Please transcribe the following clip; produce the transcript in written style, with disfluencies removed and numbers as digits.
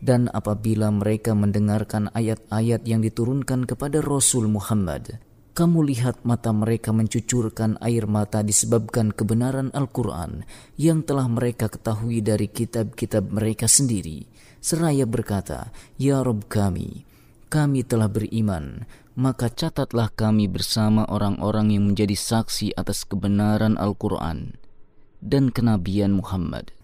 Dan apabila mereka mendengarkan ayat-ayat yang diturunkan kepada Rasul Muhammad, kamu lihat mata mereka mencucurkan air mata disebabkan kebenaran Al-Quran yang telah mereka ketahui dari kitab-kitab mereka sendiri. Seraya berkata, "Ya Rabb kami telah beriman, maka catatlah kami bersama orang-orang yang menjadi saksi atas kebenaran Al-Quran dan kenabian Muhammad."